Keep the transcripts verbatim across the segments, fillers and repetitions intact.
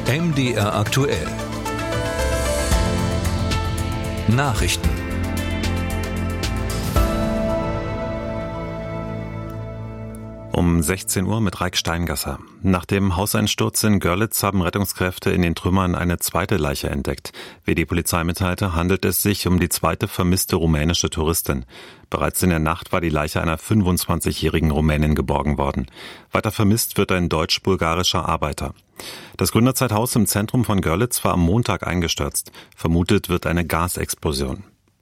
M D R aktuell. Nachrichten. Um sechzehn Uhr mit Raik Steingasser. Nach dem Hauseinsturz in Görlitz haben Rettungskräfte in den Trümmern eine zweite Leiche entdeckt. Wie die Polizei mitteilte, handelt es sich um die zweite vermisste rumänische Touristin. Bereits in der Nacht war die Leiche einer fünfundzwanzigjährigen Rumänin geborgen worden. Weiter vermisst wird ein deutsch-bulgarischer Arbeiter. Das Gründerzeithaus im Zentrum von Görlitz war am Montag eingestürzt. Vermutet wird eine Gasexplosion.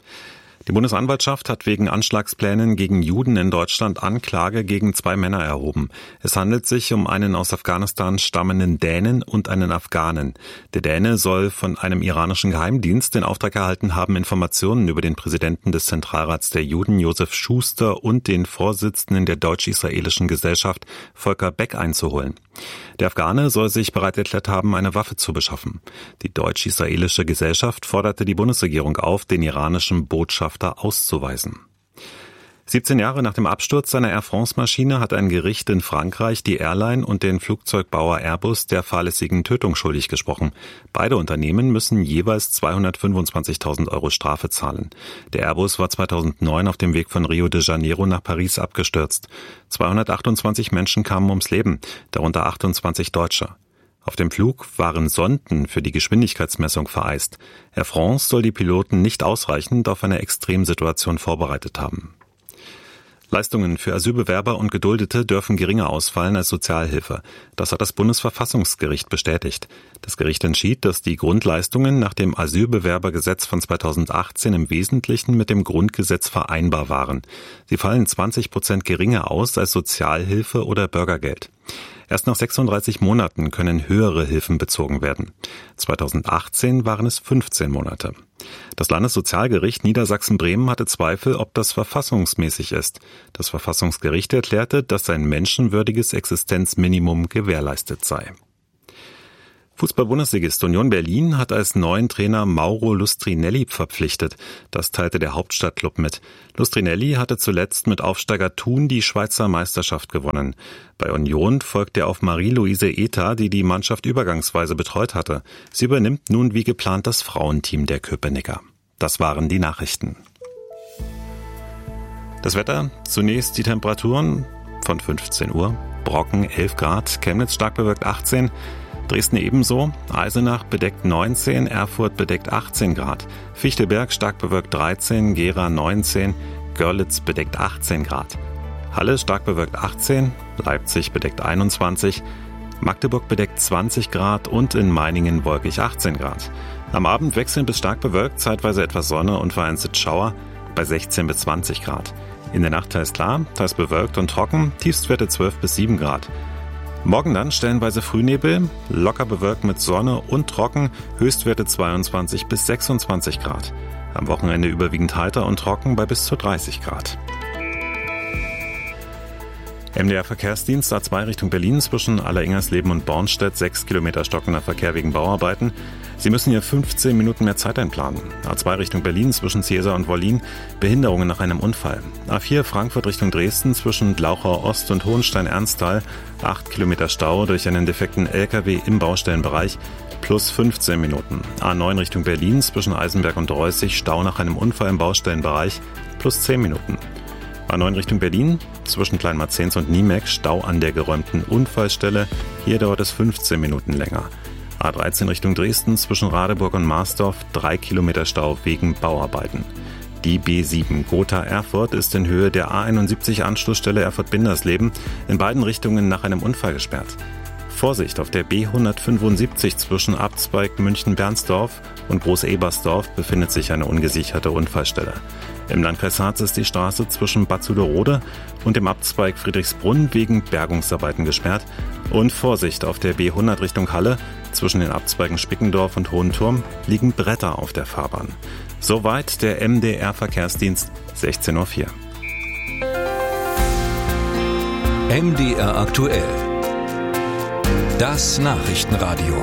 Die Bundesanwaltschaft hat wegen Anschlagsplänen gegen Juden in Deutschland Anklage gegen zwei Männer erhoben. Es handelt sich um einen aus Afghanistan stammenden Dänen und einen Afghanen. Der Däne soll von einem iranischen Geheimdienst den Auftrag erhalten haben, Informationen über den Präsidenten des Zentralrats der Juden, Josef Schuster, und den Vorsitzenden der deutsch-israelischen Gesellschaft, Volker Beck, einzuholen. Der Afghane soll sich bereit erklärt haben, eine Waffe zu beschaffen. Die deutsch-israelische Gesellschaft forderte die Bundesregierung auf, den iranischen Botschafter auszuweisen. siebzehn Jahre nach dem Absturz seiner Air France-Maschine hat ein Gericht in Frankreich die Airline und den Flugzeugbauer Airbus der fahrlässigen Tötung schuldig gesprochen. Beide Unternehmen müssen jeweils zweihundertfünfundzwanzigtausend Euro Strafe zahlen. Der Airbus war zweitausendneun auf dem Weg von Rio de Janeiro nach Paris abgestürzt. zweihundertachtundzwanzig Menschen kamen ums Leben, darunter achtundzwanzig Deutsche. Auf dem Flug waren Sonden für die Geschwindigkeitsmessung vereist. Air France soll die Piloten nicht ausreichend auf eine Extremsituation vorbereitet haben. Leistungen für Asylbewerber und Geduldete dürfen geringer ausfallen als Sozialhilfe. Das hat das Bundesverfassungsgericht bestätigt. Das Gericht entschied, dass die Grundleistungen nach dem Asylbewerbergesetz von zweitausendachtzehn im Wesentlichen mit dem Grundgesetz vereinbar waren. Sie fallen zwanzig Prozent geringer aus als Sozialhilfe oder Bürgergeld. Erst nach sechsunddreißig Monaten können höhere Hilfen bezogen werden. zweitausendachtzehn waren es fünfzehn Monate. Das Landessozialgericht Niedersachsen-Bremen hatte Zweifel, ob das verfassungsmäßig ist. Das Verfassungsgericht erklärte, dass ein menschenwürdiges Existenzminimum gewährleistet sei. Fußball-Bundesligist Union Berlin hat als neuen Trainer Mauro Lustrinelli verpflichtet. Das teilte der Hauptstadtklub mit. Lustrinelli hatte zuletzt mit Aufsteiger Thun die Schweizer Meisterschaft gewonnen. Bei Union folgt er auf Marie-Louise Eta, die die Mannschaft übergangsweise betreut hatte. Sie übernimmt nun wie geplant das Frauenteam der Köpenicker. Das waren die Nachrichten. Das Wetter, zunächst die Temperaturen von fünfzehn Uhr. Brocken elf Grad, Chemnitz stark bewölkt achtzehn, Dresden ebenso, Eisenach bedeckt neunzehn, Erfurt bedeckt achtzehn Grad, Fichtelberg stark bewölkt dreizehn, Gera neunzehn, Görlitz bedeckt achtzehn Grad, Halle stark bewölkt achtzehn, Leipzig bedeckt einundzwanzig, Magdeburg bedeckt zwanzig Grad und in Meiningen wolkig achtzehn Grad. Am Abend wechseln bis stark bewölkt, zeitweise etwas Sonne und vereinzelt Schauer bei sechzehn bis zwanzig Grad. In der Nacht teils klar, teils bewölkt und trocken, Tiefstwerte zwölf bis sieben Grad. Morgen dann stellenweise Frühnebel, locker bewölkt mit Sonne und trocken, Höchstwerte zweiundzwanzig bis sechsundzwanzig Grad. Am Wochenende überwiegend heiter und trocken bei bis zu dreißig Grad. M D R Verkehrsdienst A zwei Richtung Berlin zwischen Alleringhersleben und Bornstedt, sechs Kilometer stockender Verkehr wegen Bauarbeiten. Sie müssen hier fünfzehn Minuten mehr Zeit einplanen. A zwei Richtung Berlin zwischen Ziesar und Wollin, Behinderungen nach einem Unfall. A vier Frankfurt Richtung Dresden zwischen Glauchau Ost und Hohenstein-Ernsthal, acht Kilometer Stau durch einen defekten L K W im Baustellenbereich, plus fünfzehn Minuten. A neun Richtung Berlin zwischen Eisenberg und Reußig, Stau nach einem Unfall im Baustellenbereich, plus zehn Minuten. A neun Richtung Berlin, zwischen Kleinmarzens und Niemek, Stau an der geräumten Unfallstelle. Hier dauert es fünfzehn Minuten länger. A dreizehn Richtung Dresden, zwischen Radeburg und Marsdorf, drei Kilometer Stau wegen Bauarbeiten. Die B sieben Gotha-Erfurt ist in Höhe der A einundsiebzig Anschlussstelle Erfurt-Bindersleben in beiden Richtungen nach einem Unfall gesperrt. Vorsicht auf der B hundertfünfundsiebzig zwischen Abzweig München-Bernsdorf und Groß-Ebersdorf befindet sich eine ungesicherte Unfallstelle. Im Landkreis Harz ist die Straße zwischen Bad Zuderode und dem Abzweig Friedrichsbrunn wegen Bergungsarbeiten gesperrt. Und Vorsicht auf der B hundert Richtung Halle, zwischen den Abzweigen Spickendorf und Hohenturm liegen Bretter auf der Fahrbahn. Soweit der M D R Verkehrsdienst, sechzehn Uhr vier. M D R aktuell. Das Nachrichtenradio.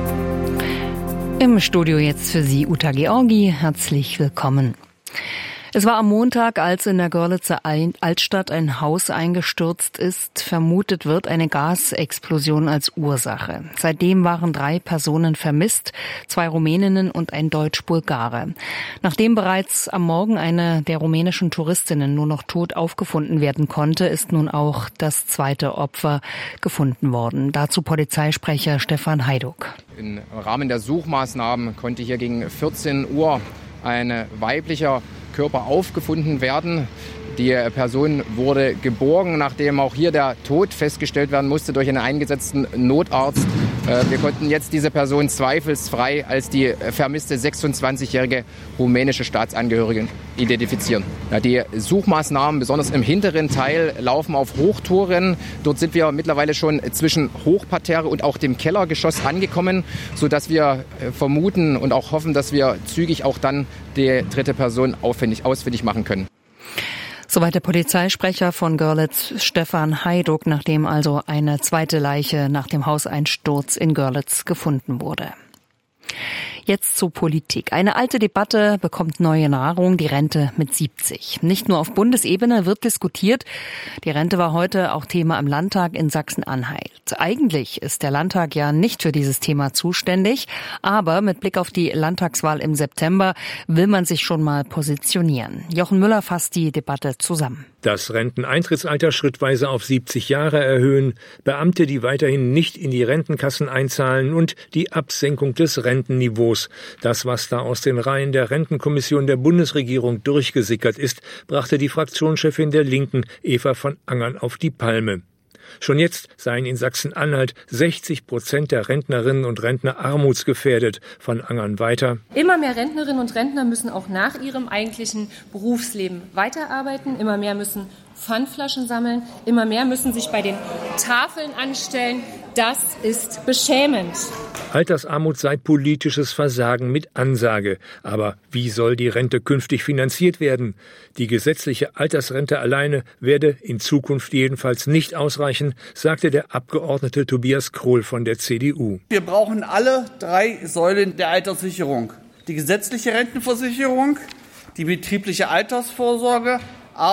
Im Studio jetzt für Sie Uta Georgi. Herzlich willkommen. Es war am Montag, als in der Görlitzer Altstadt ein Haus eingestürzt ist. Vermutet wird eine Gasexplosion als Ursache. Seitdem waren drei Personen vermisst, zwei Rumäninnen und ein Deutsch-Bulgare. Nachdem bereits am Morgen eine der rumänischen Touristinnen nur noch tot aufgefunden werden konnte, ist nun auch das zweite Opfer gefunden worden. Dazu Polizeisprecher Stefan Hajduk. Im Rahmen der Suchmaßnahmen konnte hier gegen vierzehn Uhr ein weiblicher Körper aufgefunden werden. Die Person wurde geborgen, nachdem auch hier der Tod festgestellt werden musste durch einen eingesetzten Notarzt. Wir konnten jetzt diese Person zweifelsfrei als die vermisste sechsundzwanzigjährige rumänische Staatsangehörige identifizieren. Die Suchmaßnahmen, besonders im hinteren Teil, laufen auf Hochtouren. Dort sind wir mittlerweile schon zwischen Hochparterre und auch dem Kellergeschoss angekommen, sodass wir vermuten und auch hoffen, dass wir zügig auch dann die dritte Person aufwendig, ausfindig machen können. Soweit der Polizeisprecher von Görlitz, Stefan Hajduk, nachdem also eine zweite Leiche nach dem Hauseinsturz in Görlitz gefunden wurde. Jetzt zur Politik. Eine alte Debatte bekommt neue Nahrung, die Rente mit siebzig. Nicht nur auf Bundesebene wird diskutiert. Die Rente war heute auch Thema im Landtag in Sachsen-Anhalt. Eigentlich ist der Landtag ja nicht für dieses Thema zuständig, aber mit Blick auf die Landtagswahl im September will man sich schon mal positionieren. Jochen Müller fasst die Debatte zusammen. Das Renteneintrittsalter schrittweise auf siebzig Jahre erhöhen, Beamte, die weiterhin nicht in die Rentenkassen einzahlen und die Absenkung des Rentenniveaus. Das, was da aus den Reihen der Rentenkommission der Bundesregierung durchgesickert ist, brachte die Fraktionschefin der Linken, Eva von Angern, auf die Palme. Schon jetzt seien in Sachsen-Anhalt sechzig Prozent der Rentnerinnen und Rentner armutsgefährdet. Von Angern weiter. Immer mehr Rentnerinnen und Rentner müssen auch nach ihrem eigentlichen Berufsleben weiterarbeiten. Immer mehr müssen Pfandflaschen sammeln. Immer mehr müssen sich bei den Tafeln anstellen. Das ist beschämend. Altersarmut sei politisches Versagen mit Ansage. Aber wie soll die Rente künftig finanziert werden? Die gesetzliche Altersrente alleine werde in Zukunft jedenfalls nicht ausreichen, sagte der Abgeordnete Tobias Krohl von der C D U. Wir brauchen alle drei Säulen der Alterssicherung. Die gesetzliche Rentenversicherung, die betriebliche Altersvorsorge